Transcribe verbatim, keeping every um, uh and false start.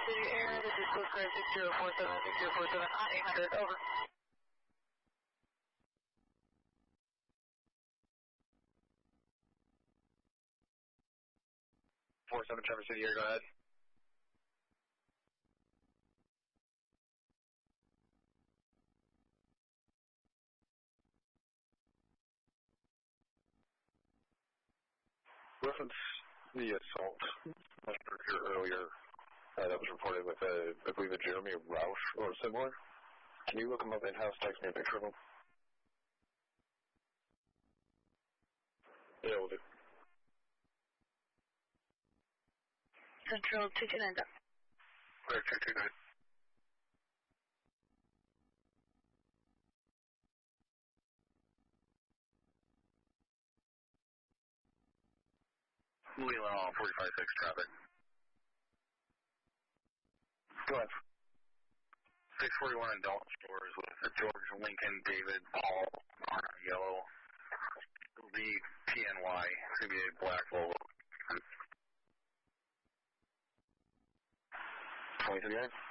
City Air, this is Coast Guard six zero four seven, six zero four seven on eight hundred, over. four seven Traverse City Air, go ahead. Reference the assault here earlier uh, that was reported with, uh, I believe, a Jeremy Roush or similar. Can you look him up in-house, text me a picture of him? Yeah, we'll do. Central two two nine, go. Clear two two nine. Leland forty-five six traffic. Go ahead. six forty-one in Dalton Shores with George, Lincoln, David, Paul, on yellow. It'll be P N Y. It's going to be a black Volvo. twenty-three nine.